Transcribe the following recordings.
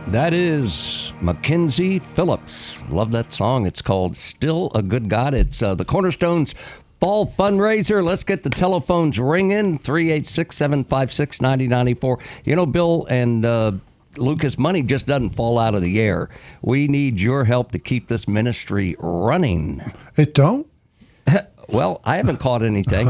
That is Mackenzie Phillips. Love that song. It's called Still a Good God. It's the Cornerstones Fall Fundraiser. Let's get the telephones ringing. 386-756-9094. You know, Bill and Lucas, money just doesn't fall out of the air. We need your help to keep this ministry running. It don't? Well, I haven't caught anything.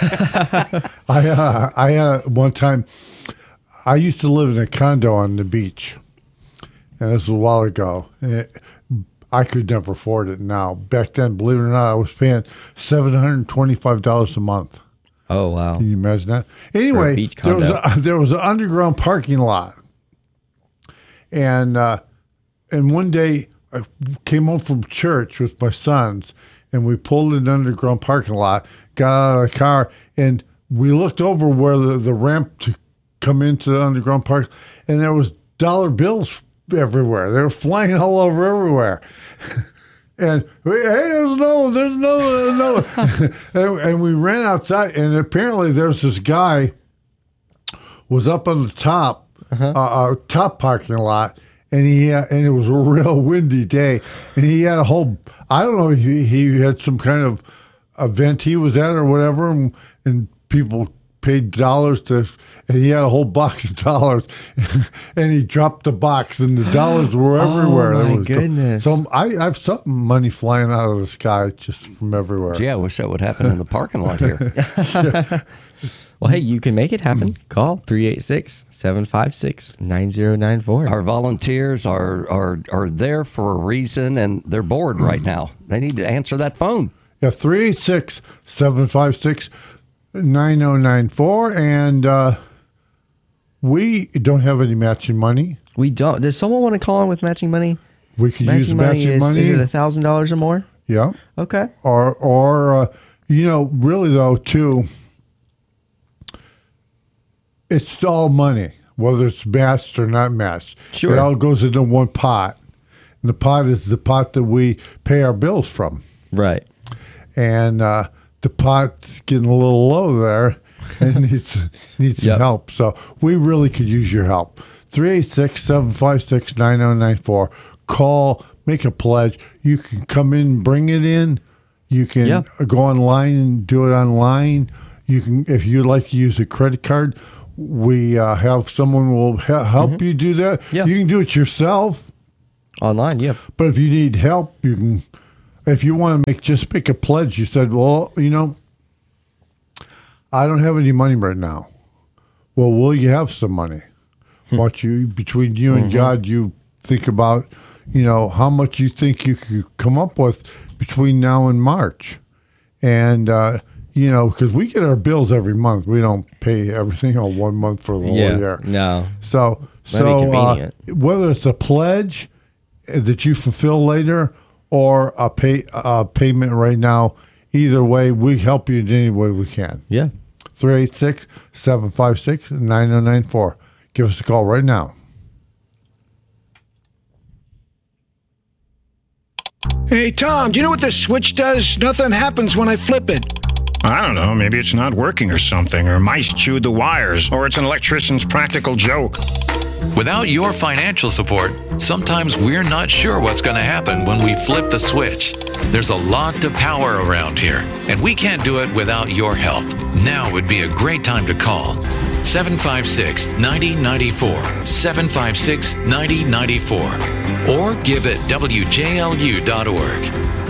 I one time, I used to live in a condo on the beach. And this was a while ago. I could never afford it now. Back then, believe it or not, I was paying $725 a month. Oh, wow. Can you imagine that? Anyway, there was an underground parking lot. And one day, I came home from church with my sons, and we pulled in the underground parking lot, got out of the car, and we looked over where the ramp to come into the underground park, and there was dollar bills everywhere. They were flying all over everywhere. And hey, there's another. And we ran outside, and apparently there's this guy was up on the top, top parking lot, and it was a real windy day, and he had a whole, I don't know, he had some kind of event he was at or whatever, and people paid dollars and he had a whole box of dollars, and he dropped the box, and the dollars were everywhere. Oh, my goodness. So I've some money flying out of the sky just from everywhere. Gee, I wish that would happen in the parking lot here. Well, hey, you can make it happen. Call 386-756-9094. Our volunteers are there for a reason, and they're bored right now. They need to answer that phone. Yeah, 386-756-9094, and we don't have any matching money. We don't. Does someone want to call in with matching money? We could use matching money. Is it $1,000 or more? Yeah. Okay. Or really though, too, it's all money, whether it's matched or not matched. Sure. It all goes into one pot. And the pot is the pot that we pay our bills from. Right. And the pot's getting a little low there and needs some help. So we really could use your help. 386-756-9094. Call, make a pledge. You can come in, bring it in. You can go online and do it online. You can, if you'd like to use a credit card, we have someone who will help you do that. Yeah. You can do it yourself. Online, yeah. But if you need help, you can. If you want to make a pledge, you said, well, I don't have any money right now. Well, will you have some money? Between you and God, you think about, how much you think you could come up with between now and March. And, because we get our bills every month. We don't pay everything on 1 month for the whole year. No. So convenient. Whether it's a pledge that you fulfill later or a payment right now, either way, we help you in any way we can. Yeah. 386-756-9094. Give us a call right now. Hey, Tom, do you know what this switch does? Nothing happens when I flip it. I don't know. Maybe it's not working or something, or mice chewed the wires, or it's an electrician's practical joke. Without your financial support, sometimes we're not sure what's going to happen when we flip the switch. There's a lot of power around here, and we can't do it without your help. Now would be a great time to call 756-9094, 756-9094, or give at WJLU.org.